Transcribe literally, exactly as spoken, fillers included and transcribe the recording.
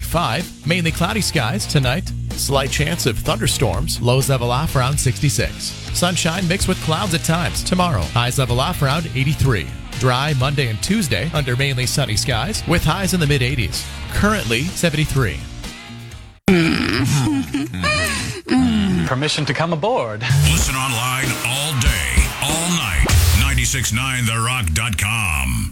fifty-five. Mainly cloudy skies tonight. Slight chance of thunderstorms. Lows level off around sixty-six. Sunshine mixed with clouds at times tomorrow. Highs level off around eighty-three. Dry Monday and Tuesday under mainly sunny skies with highs in the mid eighties. Currently seventy-three. Permission to come aboard. Listen online all day, all night. nine six nine the rock dot com.